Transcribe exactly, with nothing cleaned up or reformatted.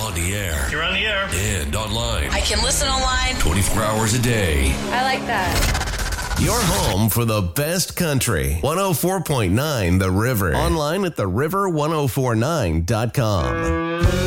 On the air. You're on the air. And online. I can listen online. twenty-four hours a day. I like that. Your home for the best country. one oh four point nine The River. Online at the river ten forty-nine dot com.